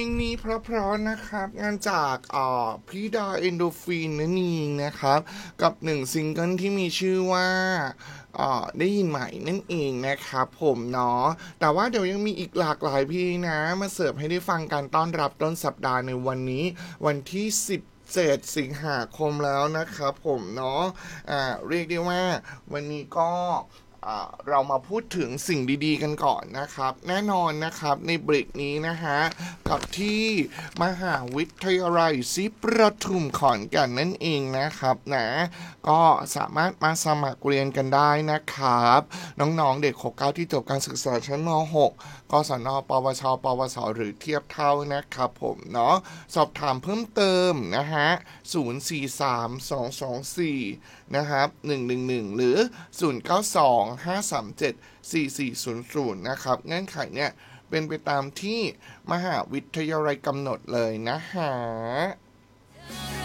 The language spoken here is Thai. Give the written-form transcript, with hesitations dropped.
เพลงนี้เพราะๆนะครับงานจากพี่ดาเอนโดฟินนั่นเองนะครับกับหนึ่งซิงเกิลที่มีชื่อว่าได้ยินไหมนั่นเองนะครับผมเนาะแต่ว่าเดี๋ยวยังมีอีกหลากหลายเพลงนะมาเสิร์ฟให้ได้ฟังการต้อนรับต้นสัปดาห์ในวันนี้วันที่17สิงหาคมแล้วนะครับผมเนาะเรียกได้ว่าวันนี้ก็เรามาพูดถึงสิ่งดีๆกันก่อนนะครับแน่นอนนะครับในเบรกนี้นะฮะกับที่มหาวิทยาลัยศรีประทุมขอนแก่นนั่นเองนะครับนะก็สามารถมาสมัครเรียนกันได้นะครับน้องๆเด็ก69ที่จบการศึกษาชั้นม.6 กศน.ปวชปวสหรือเทียบเท่านะครับผมเนาะสอบถามเพิ่มเติมนะฮะ043224นะครับ111หรือ0925374400นะครับเงื่อนไขเนี่ยเป็นไปตามที่มหาวิทยาลัยกำหนดเลยนะฮะ